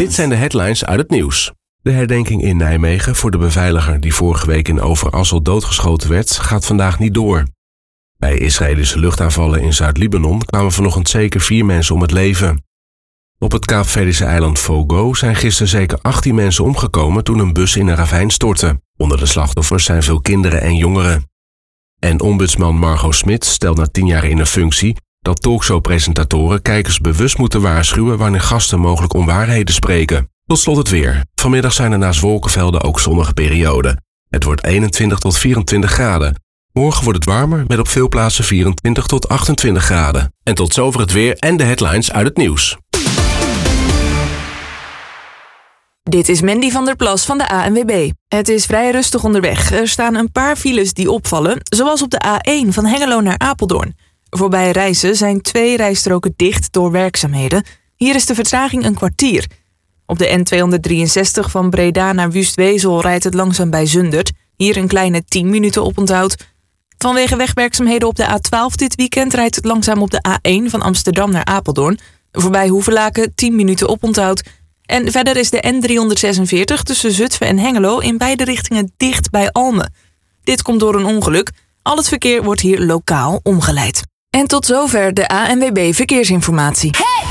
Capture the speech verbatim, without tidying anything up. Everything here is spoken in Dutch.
Dit zijn de headlines uit het nieuws. De herdenking in Nijmegen voor de beveiliger die vorige week in Overasselt doodgeschoten werd, gaat vandaag niet door. Bij Israëlische luchtaanvallen in Zuid-Libanon kwamen vanochtend zeker vier mensen om het leven. Op het Kaapverdische eiland Fogo zijn gisteren zeker achttien mensen omgekomen toen een bus in een ravijn stortte. Onder de slachtoffers zijn veel kinderen en jongeren. En ombudsman Margot Smit stelt na tien jaar in een functie dat talkshowpresentatoren kijkers bewust moeten waarschuwen wanneer gasten mogelijk onwaarheden spreken. Tot slot het weer. Vanmiddag zijn er naast wolkenvelden ook zonnige perioden. Het wordt eenentwintig tot vierentwintig graden. Morgen wordt het warmer met op veel plaatsen vierentwintig tot achtentwintig graden. En tot zover het weer en de headlines uit het nieuws. Dit is Mandy van der Plas van de A N W B. Het is vrij rustig onderweg. Er staan een paar files die opvallen, zoals op de A één van Hengelo naar Apeldoorn. Voorbij Rijssen zijn twee rijstroken dicht door werkzaamheden. Hier is de vertraging een kwartier. Op de N tweehonderddrieënzestig van Breda naar Wustwezel rijdt het langzaam bij Zundert. Hier een kleine tien minuten oponthoud. Vanwege wegwerkzaamheden op de A twaalf dit weekend rijdt het langzaam op de A één van Amsterdam naar Apeldoorn. Voorbij Hoevelaken tien minuten oponthoud. En verder is de N driehonderdzesenveertig tussen Zutphen en Hengelo in beide richtingen dicht bij Almen. Dit komt door een ongeluk. Al het verkeer wordt hier lokaal omgeleid. En tot zover de A N W B Verkeersinformatie. Hey!